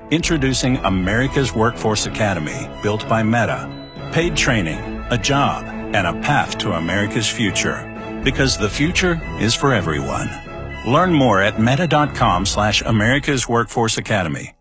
Introducing America's Workforce Academy, built by Meta. Paid training, a job, and a path to America's future. Because the future is for everyone. Learn more at meta.com/America's Workforce Academy.